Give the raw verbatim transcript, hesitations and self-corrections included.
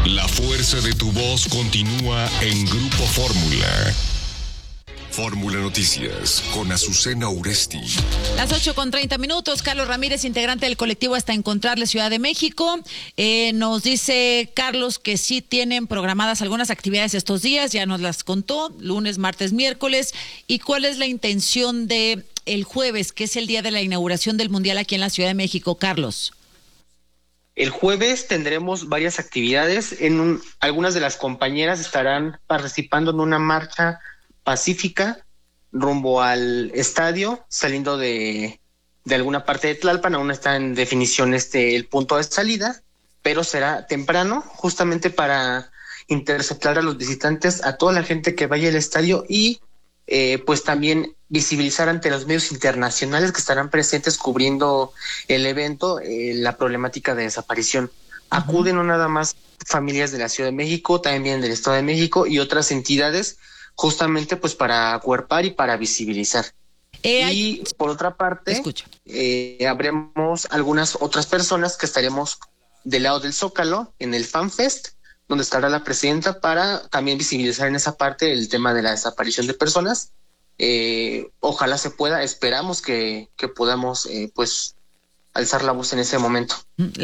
La fuerza de tu voz continúa en Grupo Fórmula. Fórmula Noticias con Azucena Uresti. Las ocho con treinta minutos. Carlos Ramírez, integrante del colectivo Hasta Encontrarle Ciudad de México. Eh, nos dice Carlos que sí tienen programadas algunas actividades estos días, ya nos las contó, lunes, martes, miércoles. ¿Y cuál es la intención de el jueves, que es el día de la inauguración del Mundial aquí en la Ciudad de México, Carlos? El jueves tendremos varias actividades. En un, algunas de las compañeras estarán participando en una marcha pacífica rumbo al estadio, saliendo de, de alguna parte de Tlalpan. Aún está en definición este el punto de salida, pero será temprano, justamente para interceptar a los visitantes, a toda la gente que vaya al estadio y eh, pues también visibilizar ante los medios internacionales que estarán presentes cubriendo el evento eh, la problemática de desaparición. Uh-huh. Acuden no nada más familias de la Ciudad de México, también del Estado de México y otras entidades, justamente pues para acuerpar y para visibilizar. Eh, y hay... por otra parte, eh, habremos algunas otras personas que estaremos del lado del Zócalo en el FanFest, donde estará la presidenta para también visibilizar en esa parte el tema de la desaparición de personas. Eh, ojalá se pueda, esperamos que, que podamos eh, pues alzar la voz en ese momento.